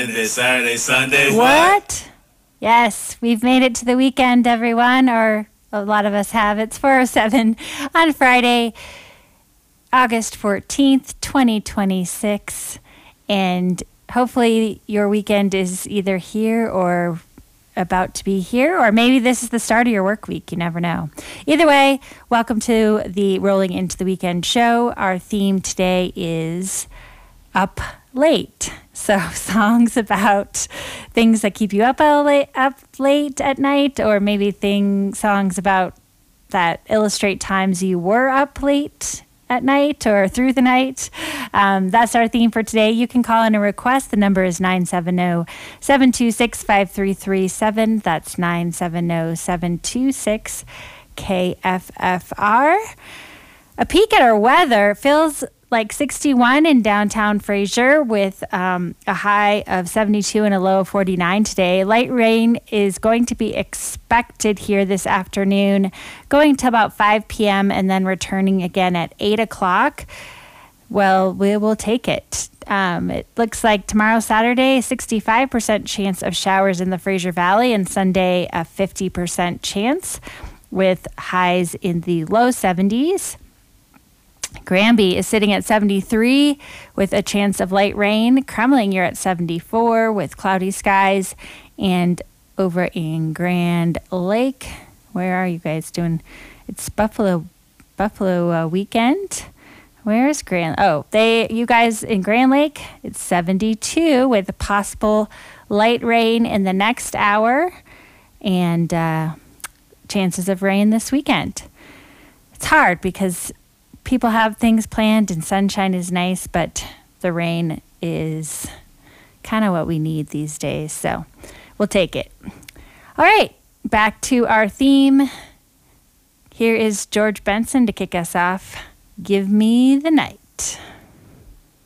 this Saturday, Sunday. What? Yes, we've made it to the weekend, everyone, or a lot of us have. It's 4:07 on Friday, August 14th, 2026. And hopefully your weekend is either here or about to be here, or maybe this is the start of your work week. You never know. Either way, welcome to the Rolling Into the Weekend show. Our theme today is Up Late. So songs about things that keep you up late at night, or maybe songs about that illustrate times you were up late at night or through the night. That's our theme for today. You can call in a request. The number is 970-726-5337. That's 970-726-KFFR. A peek at our weather. Feels like 61 in downtown Fraser with a high of 72 and a low of 49 today. Light rain is going to be expected here this afternoon, going to about 5 p.m. and then returning again at 8 o'clock. Well, we will take it. It looks like tomorrow, Saturday, 65% chance of showers in the Fraser Valley, and Sunday, a 50% chance with highs in the low 70s. Granby is sitting at 73 with a chance of light rain. Kremling, you're at 74 with cloudy skies. And over in Grand Lake, where are you guys doing? It's Buffalo weekend. Where is Grand? You guys in Grand Lake, it's 72 with a possible light rain in the next hour and chances of rain this weekend. It's hard because people have things planned and sunshine is nice, but the rain is kind of what we need these days. So we'll take it. All right, back to our theme. Here is George Benson to kick us off. Give Me the Night.